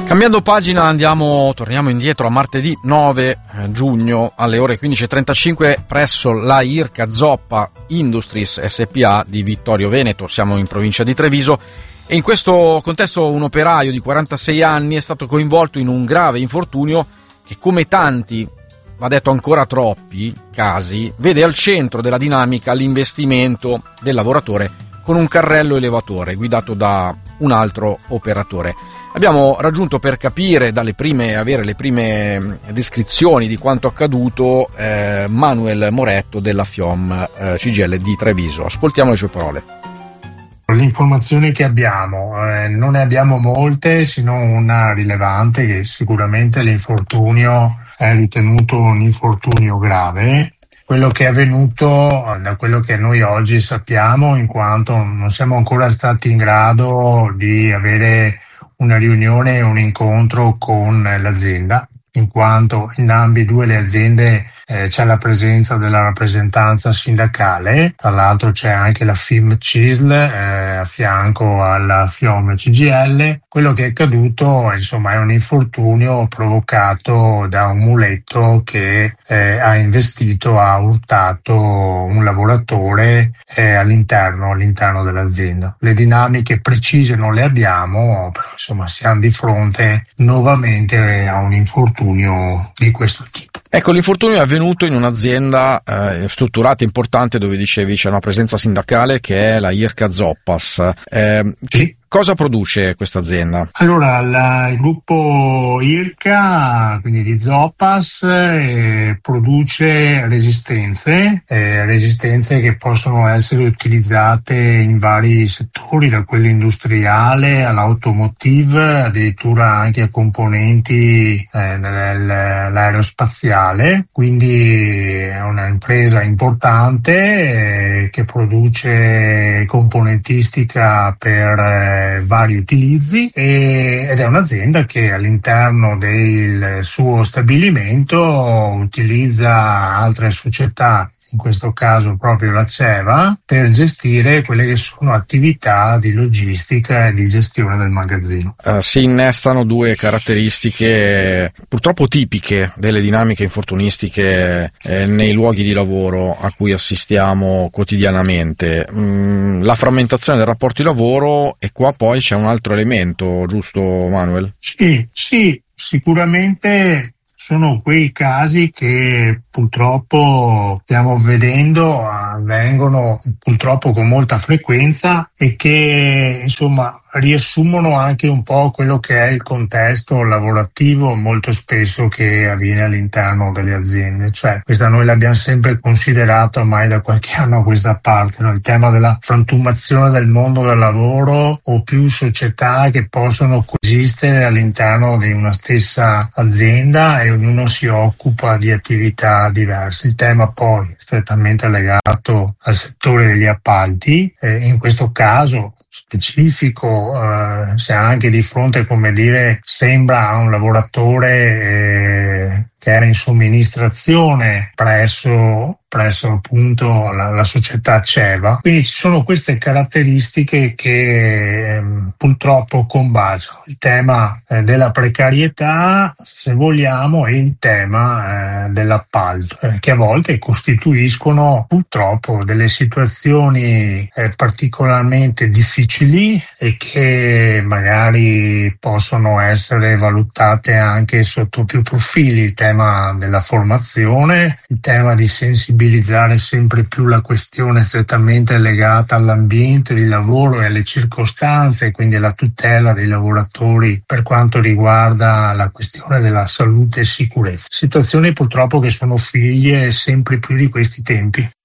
Cambiando pagina torniamo indietro a martedì 9 giugno alle ore 15.35 presso la IRCA Zoppa Industries SPA di Vittorio Veneto. Siamo in provincia di Treviso e in questo contesto un operaio di 46 anni è stato coinvolto in un grave infortunio che, come tanti, va detto ancora troppi casi, vede al centro della dinamica l'investimento del lavoratore con un carrello elevatore guidato da un altro operatore. Abbiamo raggiunto, per capire avere le prime descrizioni di quanto accaduto, Manuel Moretto della FIOM CGIL di Treviso. Ascoltiamo le sue parole. Le informazioni che abbiamo, non ne abbiamo molte, se non una rilevante, che sicuramente l'infortunio è ritenuto un infortunio grave. Quello che è avvenuto, da quello che noi oggi sappiamo, in quanto non siamo ancora stati in grado di avere una riunione e un incontro con l'azienda, in quanto in ambedue le aziende c'è la presenza della rappresentanza sindacale. Tra l'altro c'è anche la FIM CISL a fianco alla FIOM CGIL. Quello che è accaduto, insomma, è un infortunio provocato da un muletto che ha urtato un lavoratore all'interno dell'azienda. Le dinamiche precise non le abbiamo, però insomma siamo di fronte nuovamente a un infortunio di questo tipo. Ecco, l'infortunio è avvenuto in un'azienda strutturata importante, dove dicevi c'è una presenza sindacale, che è la IRCA Zoppas. Sì. Cosa produce questa azienda? Allora, il gruppo IRCA, quindi di Zoppas, produce resistenze che possono essere utilizzate in vari settori, da quello industriale all'automotive, addirittura anche a componenti nell'aerospaziale. Quindi è una impresa importante che produce componentistica per vari utilizzi ed è un'azienda che all'interno del suo stabilimento utilizza altre società, in questo caso proprio la CEVA, per gestire quelle che sono attività di logistica e di gestione del magazzino. Si innestano due caratteristiche purtroppo tipiche delle dinamiche infortunistiche nei luoghi di lavoro a cui assistiamo quotidianamente. La frammentazione del rapporto di lavoro, e qua poi c'è un altro elemento, giusto Manuel? Sì, sicuramente sono quei casi che purtroppo stiamo vedendo, avvengono purtroppo con molta frequenza e che insomma riassumono anche un po' quello che è il contesto lavorativo molto spesso che avviene all'interno delle aziende. Cioè, questa noi l'abbiamo sempre considerata ormai da qualche anno a questa parte, no? Il tema della frantumazione del mondo del lavoro, o più società che possono coesistere all'interno di una stessa azienda e ognuno si occupa di attività diverse. Il tema poi è strettamente legato al settore degli appalti, in questo caso specifico, se anche di fronte, come dire, sembra a un lavoratore che era in somministrazione presso appunto la società CEVA. Quindi ci sono queste caratteristiche che purtroppo combaciano. Il tema della precarietà, se vogliamo, e il tema dell'appalto, che a volte costituiscono purtroppo delle situazioni particolarmente difficili e che magari possono essere valutate anche sotto più profili. Il tema della formazione, il tema di sensibilizzare sempre più la questione strettamente legata all'ambiente di lavoro e alle circostanze, quindi alla tutela dei lavoratori per quanto riguarda la questione della salute e sicurezza. Situazioni purtroppo che sono figlie sempre più di questi tempi.